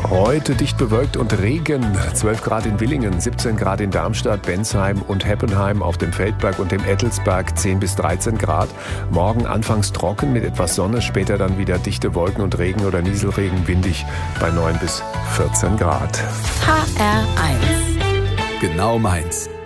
Heute dicht bewölkt und Regen. 12 Grad in Villingen, 17 Grad in Darmstadt, Bensheim und Heppenheim, auf dem Feldberg und dem Ettelsberg 10 bis 13 Grad. Morgen anfangs trocken mit etwas Sonne, später dann wieder dichte Wolken und Regen oder Nieselregen, windig bei 9 bis 14 Grad. HR1. Genau meins.